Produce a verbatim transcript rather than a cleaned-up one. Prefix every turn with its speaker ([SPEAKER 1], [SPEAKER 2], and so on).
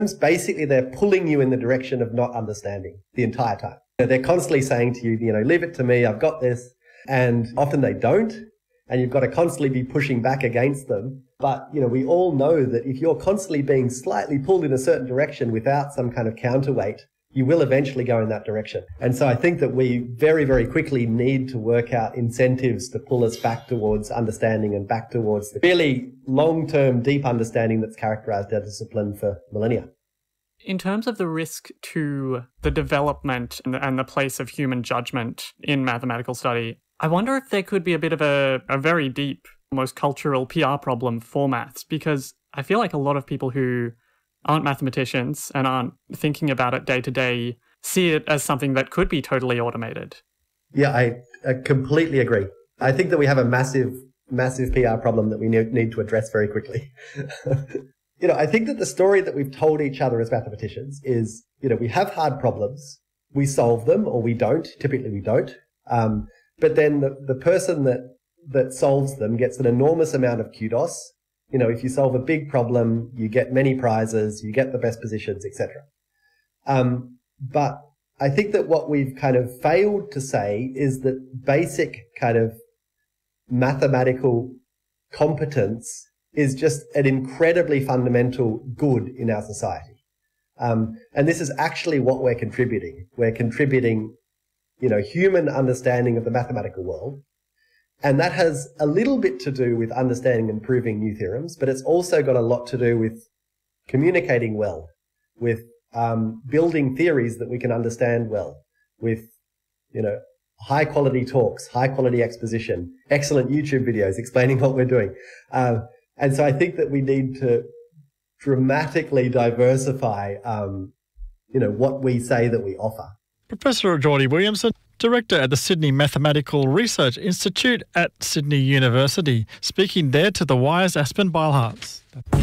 [SPEAKER 1] Basically, they're pulling you in the direction of not understanding the entire time. They're constantly saying to you, you know, leave it to me, I've got this. And often they don't. And you've got to constantly be pushing back against them. But, you know, we all know that if you're constantly being slightly pulled in a certain direction without some kind of counterweight, you will eventually go in that direction. And so I think that we very, very quickly need to work out incentives to pull us back towards understanding and back towards the really long-term, deep understanding that's characterized our discipline for millennia.
[SPEAKER 2] In terms of the risk to the development and the, and the place of human judgment in mathematical study, I wonder if there could be a bit of a, a very deep, almost cultural P R problem for maths, because I feel like a lot of people who aren't mathematicians and aren't thinking about it day to day see it as something that could be totally automated.
[SPEAKER 1] Yeah, I, I completely agree. I think that we have a massive, massive P R problem that we need to address very quickly. You know, I think that the story that we've told each other as mathematicians is, you know, we have hard problems, we solve them, or we don't. Typically we don't. Um, but then the, the person that, that solves them gets an enormous amount of kudos. You know, if you solve a big problem, you get many prizes, you get the best positions, et cetera. Um, but I think that what we've kind of failed to say is that basic kind of mathematical competence is just an incredibly fundamental good in our society. Um, and this is actually what we're contributing. We're contributing, you know, human understanding of the mathematical world. And that has a little bit to do with understanding and proving new theorems, but it's also got a lot to do with communicating well, with um, building theories that we can understand well, with, you know, high quality talks, high quality exposition, excellent YouTube videos explaining what we're doing. Uh, and so I think that we need to dramatically diversify, um, you know, what we say that we offer.
[SPEAKER 3] Professor Geordie Williamson, Director at the Sydney Mathematical Research Institute at Sydney University, speaking there to the Wire's Aspen Beilharz.